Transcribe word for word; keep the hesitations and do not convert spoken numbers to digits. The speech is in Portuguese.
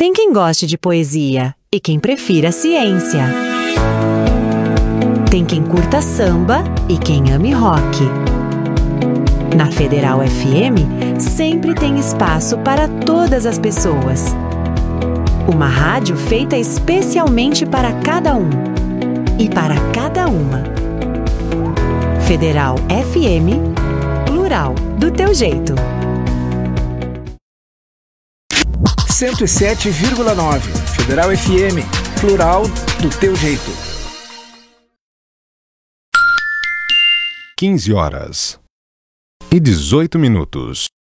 Tem quem goste de poesia e quem prefira ciência. Tem quem curta samba e quem ame rock. Na Federal F M, sempre tem espaço para todas as pessoas. Uma rádio feita especialmente para cada um e para cada uma. Federal F M, plural, do teu jeito. cento e sete vírgula nove, Federal F M, plural, do teu jeito. quinze horas e dezoito minutos.